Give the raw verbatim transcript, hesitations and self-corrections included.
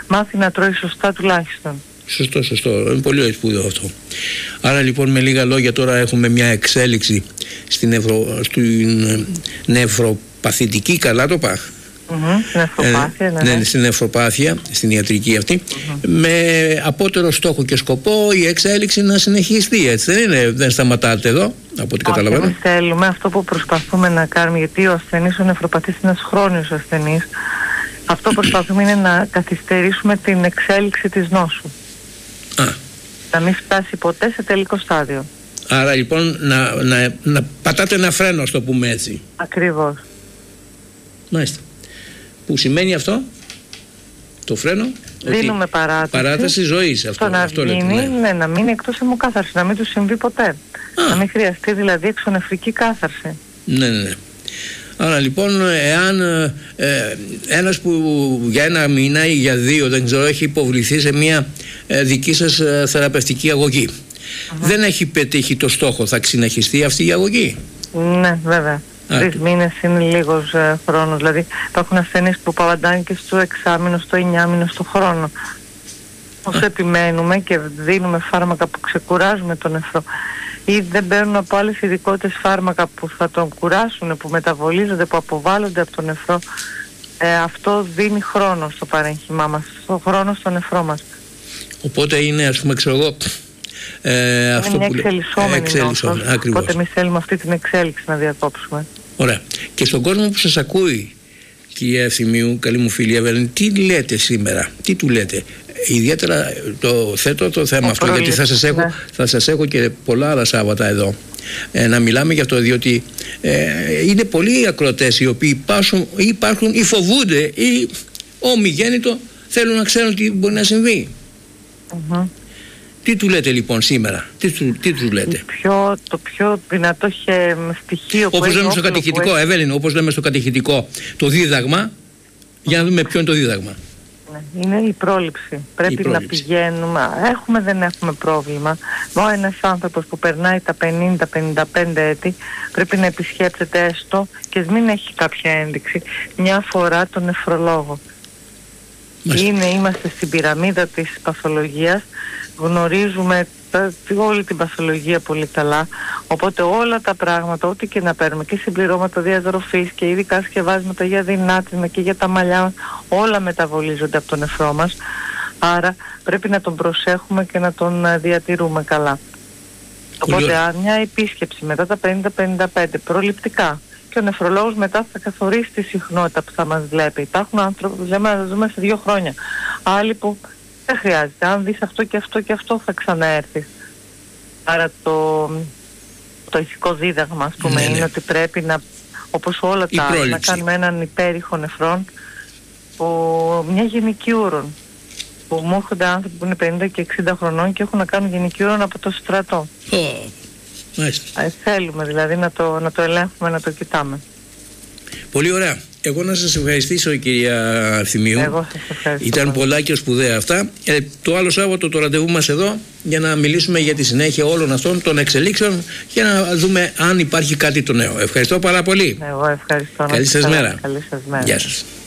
μάθει να τρώει σωστά τουλάχιστον. Σωστό, σωστό. Είναι πολύ σπουδαίο αυτό. Άρα λοιπόν με λίγα λόγια τώρα έχουμε μια εξέλιξη στην, ευρω... στην νευροπαθητική, καλά το πά. Mm-hmm, στην νευροπάθεια, ναι, ναι. ναι, στην νευροπάθεια, στην ιατρική αυτή, mm-hmm. με απότερο στόχο και σκοπό η εξέλιξη να συνεχιστεί, έτσι δεν είναι, δεν σταματάτε εδώ, από ό,τι καταλαβαίνω. Εμείς θέλουμε αυτό που προσπαθούμε να κάνουμε, γιατί ο ασθενής, ο νευροπαθής είναι ένας χρόνιος ασθενής, αυτό που προσπαθούμε είναι να καθυστερήσουμε την εξέλιξη της νόσου. Α. Να μην φτάσει ποτέ σε τελικό στάδιο. Άρα λοιπόν να, να, να πατάτε ένα φρένο, ας το πούμε έτσι. Ακριβώς. Μάλιστα. Που σημαίνει αυτό, το φρένο? Δίνουμε παράταση. Παράταση ζωής. Αυτό, να αυτό γίνει, λέτε, ναι. ναι, να μείνει εκτός αιμοκάθαρση, να μην του συμβεί ποτέ. Α. Να μην χρειαστεί δηλαδή εξωνεφρική κάθαρση. Ναι, ναι, ναι. Άρα λοιπόν, εάν ε, ένας που για ένα μήνα ή για δύο, δεν ξέρω, έχει υποβληθεί σε μια ε, δική σας ε, θεραπευτική αγωγή, uh-huh. δεν έχει πετύχει το στόχο, θα συνεχιστεί αυτή η αγωγή? Ναι, βέβαια. Τρεις μήνες είναι λίγος ε, χρόνος. Δηλαδή υπάρχουν ασθενείς που παβαντάνε και στο εξάμηνο, στο εννιάμηνο, στο χρόνο. Όσο επιμένουμε και δίνουμε φάρμακα που ξεκουράζουμε τον νεφρό ή δεν παίρνουν από άλλες ειδικότητες φάρμακα που θα τον κουράσουν, που μεταβολίζονται, που αποβάλλονται από τον νεφρό, ε, αυτό δίνει χρόνο στο παρέγχημά μας, στο χρόνο στο νεφρό μας. Οπότε είναι, ας πούμε, ξέρω εγώ, Ε, είναι αυτό μια που εξελισσόμενη, εξελισσόμενη νόσος, ακριβώς. οπότε εμείς θέλουμε αυτή την εξέλιξη να διακόψουμε. Ωραία. Και στον κόσμο που σας ακούει, κυρία Ευθυμίου, καλή μου φίλη Εύελιν, τι λέτε σήμερα, τι του λέτε? Ιδιαίτερα το θέτω το θέμα Ο αυτό, πρόληψη, γιατί θα σας, έχω, ναι. θα σας έχω και πολλά άλλα Σάββατα εδώ ε, να μιλάμε για αυτό, διότι ε, είναι πολλοί ακροατές οι οποίοι υπάρχουν ή, υπάρχουν, ή φοβούνται ή ομιγέννητο θέλουν να ξέρουν τι μπορεί να συμβεί. Mm-hmm. Τι του λέτε λοιπόν σήμερα, τι του, τι του λέτε? Πιο, το πιο δυνατό χε, στοιχείο όπως που έχει, λέμε στο κατηχητικό, Εύελιν, όπως λέμε στο κατηχητικό, το δίδαγμα, για να δούμε ποιο είναι το δίδαγμα. Είναι η πρόληψη. Πρέπει η πρόληψη. Να πηγαίνουμε. Έχουμε, δεν έχουμε πρόβλημα. Ο ένας άνθρωπος που περνάει τα πενήντα πενήντα πέντε έτη πρέπει να επισκέπτεται έστω και μην έχει κάποια ένδειξη μια φορά τον νεφρολόγο. Είναι, είμαστε στην πυραμίδα της παθολογίας, γνωρίζουμε τα, όλη την παθολογία πολύ καλά, οπότε όλα τα πράγματα, ό,τι και να παίρνουμε, και συμπληρώματα διατροφής και ειδικά σκευάσματα για δυνάτημα και για τα μαλλιά, όλα μεταβολίζονται από το νεφρό μας, άρα πρέπει να τον προσέχουμε και να τον διατηρούμε καλά. Οπότε αν μια επίσκεψη μετά τα πενήντα πενήντα πέντε προληπτικά και ο νεφρολόγος μετά θα καθορίσει τη συχνότητα που θα μας βλέπει. Υπάρχουν άνθρωποι που λέμε να ζούμε σε δύο χρόνια. Άλλοι που δεν χρειάζεται. Αν δεις αυτό και αυτό και αυτό θα ξαναέρθεις. Άρα το, το ηθικό δίδαγμα, ας πούμε, ναι, είναι ναι. ότι πρέπει να, όπως όλα τα άλλα, να κάνουμε έναν υπέρηχο νεφρόν, που, μια γενικιούρον. Που μου έρχονται άνθρωποι που είναι πενήντα και εξήντα χρονών και έχουν να κάνουν γενικιούρον από το στρατό. Oh. Ε, θέλουμε δηλαδή να το, να το ελέγχουμε, να το κοιτάμε. Πολύ ωραία. Εγώ να σας ευχαριστήσω, κυρία Ευθυμίου. Εγώ σας ευχαριστώ. Ήταν πολλά και σπουδαία αυτά. Ε, το άλλο Σάββατο το ραντεβού μας εδώ για να μιλήσουμε για τη συνέχεια όλων αυτών των εξελίξεων και να δούμε αν υπάρχει κάτι το νέο. Ευχαριστώ πάρα πολύ. Εγώ ευχαριστώ. Καλή σας μέρα. Καλή σας μέρα. Γεια σας.